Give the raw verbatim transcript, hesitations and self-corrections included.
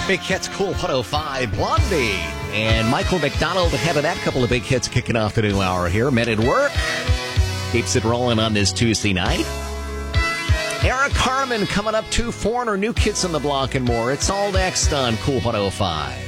Big hits, Cool one oh five, Blondie. And Michael McDonald ahead of that. Couple of big hits kicking off the new hour here. Men at Work keeps it rolling on this Tuesday night. Eric Harmon coming up to Foreigner, New Kids on the Block, and more. It's all next on Cool one oh five.